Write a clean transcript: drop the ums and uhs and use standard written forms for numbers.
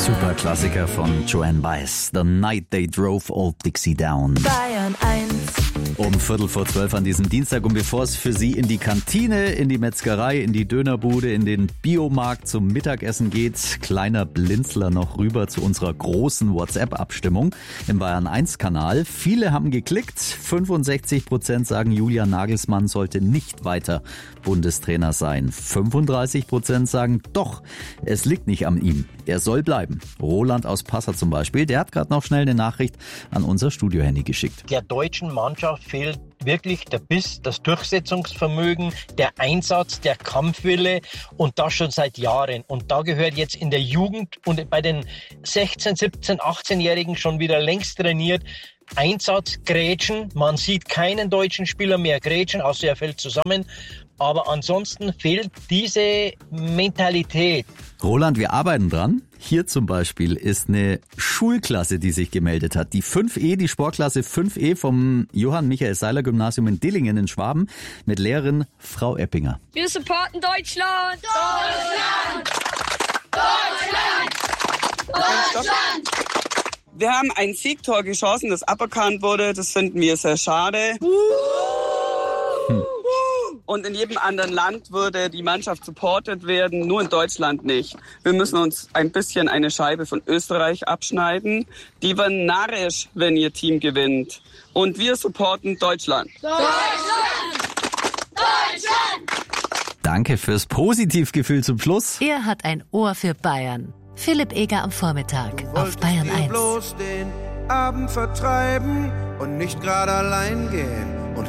Super Klassiker von Joan Baez. The Night They Drove Old Dixie Down. Bayern 1. Um 11:45 an diesem Dienstag. Und bevor es für Sie in die Kantine, in die Metzgerei, in die Dönerbude, in den Biomarkt zum Mittagessen geht, kleiner Blinzler noch rüber zu unserer großen WhatsApp-Abstimmung im Bayern 1-Kanal. Viele haben geklickt. 65% sagen, Julian Nagelsmann sollte nicht weiter Bundestrainer sein. 35% sagen, doch, es liegt nicht an ihm. Er soll bleiben. Roland aus Passau zum Beispiel, der hat gerade noch schnell eine Nachricht an unser Studiohandy geschickt. Der deutschen Mannschaft fehlt wirklich der Biss, das Durchsetzungsvermögen, der Einsatz, der Kampfwille und das schon seit Jahren. Und da gehört jetzt in der Jugend und bei den 16-, 17-, 18-Jährigen schon wieder längst trainiert. Einsatz, Grätschen, man sieht keinen deutschen Spieler mehr grätschen, außer er fällt zusammen. Aber ansonsten fehlt diese Mentalität. Roland, wir arbeiten dran. Hier zum Beispiel ist eine Schulklasse, die sich gemeldet hat. Die 5E, die Sportklasse 5E vom Johann Michael Seiler Gymnasium in Dillingen in Schwaben mit Lehrerin Frau Eppinger. Wir supporten Deutschland! Deutschland! Deutschland! Deutschland! Wir haben ein Siegtor geschossen, das aberkannt wurde. Das finden wir sehr schade. Und in jedem anderen Land würde die Mannschaft supportet werden, nur in Deutschland nicht. Wir müssen uns ein bisschen eine Scheibe von Österreich abschneiden. Die werden narrisch, wenn ihr Team gewinnt. Und wir supporten Deutschland. Deutschland! Deutschland! Danke fürs Positivgefühl zum Schluss. Er hat ein Ohr für Bayern. Philipp Eger am Vormittag auf Bayern 1. Bloß den Abend vertreiben und nicht gerade allein gehen.